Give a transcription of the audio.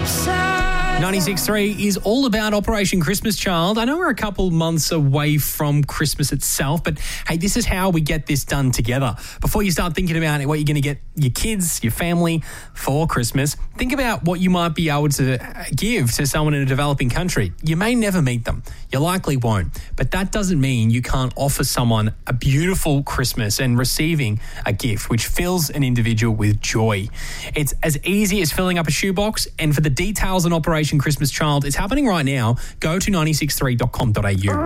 96.3 is all about Operation Christmas Child. I know we're a couple months away from Christmas itself, but hey, this is how we get this done together. Before you start thinking about what you're going to get your kids, your family for Christmas, think about what you might be able to give to someone in a developing country. You may never meet them. You likely won't. But that doesn't mean you can't offer someone a beautiful Christmas and receiving a gift which fills an individual with joy. It's as easy as filling up a shoebox, and for the details on Operation Christmas Child, it's happening right now. Go to 963.com.au.